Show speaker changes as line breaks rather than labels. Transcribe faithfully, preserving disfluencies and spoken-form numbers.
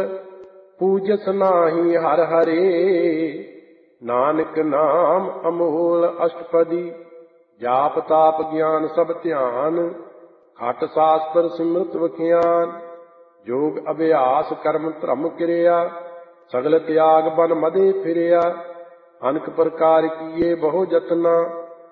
ਪੂਜਸ ਨਾਹੀ ਹਰ ਹਰੇ। ਨਾਨਕ ਨਾਮ ਅਮੋਲ ਅਸ਼ਟਪਦੀ, ਜਾਪ ਤਾਪ ਗਿਆਨ ਸਭ ਧਿਆਨ। ਖਟ ਸ਼ਾਸਤਰ ਸਿਮਰਤ ਵਖਿਆਨ, ਜੋਗ ਅਭਿਆਸ ਕਰਮ ਧਰਮ ਕਿਰਿਆ। ਸਗਲ ਤਿਆਗ ਬਨ ਮਦੇ ਫਿਰਿਆ, ਅਨਕ ਪ੍ਰਕਾਰ ਕੀਏ ਬਹੁ ਜਤਨਾ।